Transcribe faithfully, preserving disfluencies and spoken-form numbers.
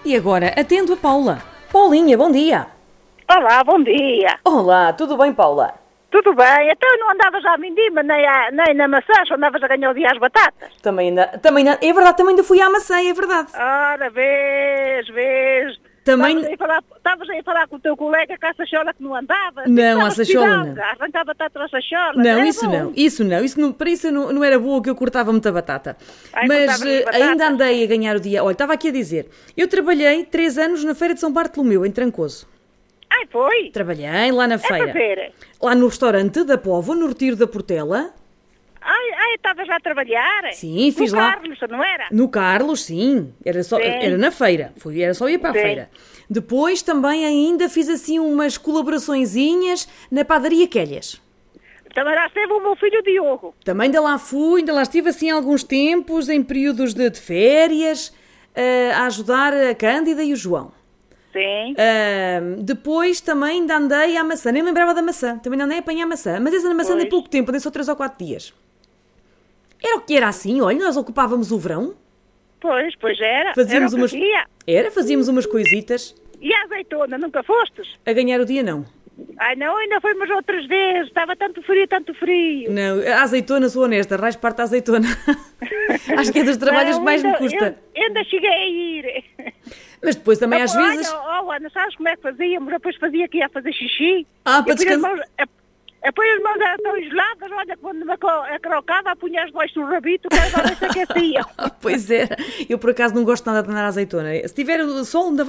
E agora, atendo a Paula. Paulinha, bom dia. Olá, bom dia. Olá, tudo bem, Paula? Tudo bem? Então não andavas à Mindima, nem, à, nem na maçã, só andavas a ganhar o dia às batatas. Também ainda, também ainda, é verdade, também ainda fui à maçã, é verdade. Ora, vês, vês. Também... Estavas aí a falar, estavas aí a falar com o teu colega com a sachola que não andava. Não, a sachola não. Arrancava batata à sachola. Não, era isso bom. não, isso não, isso não, para isso eu não, não era boa que eu cortava muita batata. Ai, Mas cortavas eh, batatas. ainda andei a ganhar o dia. Olha, estava aqui a dizer, eu trabalhei três anos na Feira de São Bartolomeu, em Trancoso. Ai, foi? Trabalhei lá na É para feira. ver. Lá no restaurante da Póvoa, no Retiro da Portela. Ai, ai, estavas já a trabalhar? Sim, fiz no lá. Carlos, não era? No Carlos, sim. Era, só, Sim. era na feira. Fui, era só ir para a Sim. feira. Depois também ainda fiz assim umas colaboraçõezinhas na padaria Quelhas. Também lá esteve o meu filho Diogo. Também ainda lá fui, ainda lá estive assim alguns tempos, em períodos de, de férias, eh, a ajudar a Cândida e o João. Sim. Uh, depois também ainda andei à maçã, nem me lembrava da maçã, também andei a apanhar maçã, mas essa na maçã andei Pois. pouco tempo, andei só três ou quatro dias. Era o que era assim, olha, nós ocupávamos o verão, Pois, pois era. fazíamos era o umas... que havia. Era, fazíamos umas coisitas, E a azeitona, nunca fostes? a ganhar o dia não. Ai não, ainda fomos outras vezes, estava tanto frio, tanto frio. Não, a azeitona, sou honesta, raiz parte da azeitona. Acho que é dos trabalhos Não, que mais ainda, me custa. Eu, ainda cheguei a ir. Mas depois também às Olha, vezes... oh, Ana, sabes como é que fazíamos? Depois fazia que ia fazer xixi. Ah, para Eu punha as descansar. mãos- a- Depois as mãos eram tão geladas, olha, quando me aco- acrocava, punha as debaixo do rabito, que era para ver se aquecia. Pois era, eu por acaso não gosto nada de andar à azeitona. Se tiver sol, ainda